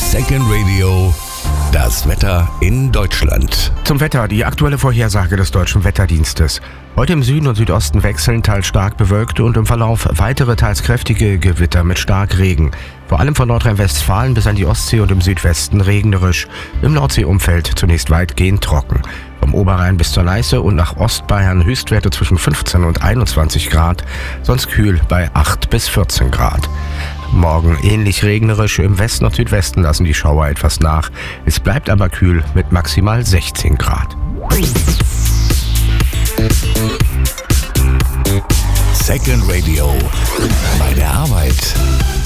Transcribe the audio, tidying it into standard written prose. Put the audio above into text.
Second Radio, das Wetter in Deutschland. Zum Wetter, die aktuelle Vorhersage des Deutschen Wetterdienstes. Heute im Süden und Südosten wechseln teils stark bewölkte und im Verlauf weitere teils kräftige Gewitter mit Starkregen. Vor allem von Nordrhein-Westfalen bis an die Ostsee und im Südwesten regnerisch. Im Nordseeumfeld zunächst weitgehend trocken. Vom Oberrhein bis zur Neiße und nach Ostbayern Höchstwerte zwischen 15 und 21 Grad, sonst kühl bei 8 bis 14 Grad. Morgen ähnlich regnerisch, im Westen und Südwesten lassen die Schauer etwas nach. Es bleibt aber kühl mit maximal 16 Grad. Second Radio, bei der Arbeit.